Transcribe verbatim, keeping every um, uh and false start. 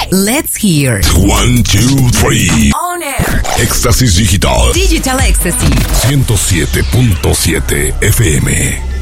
Let's hear. One, two, three. On air. Éxtasis Digital. Digital Ecstasy. ciento siete punto siete F M.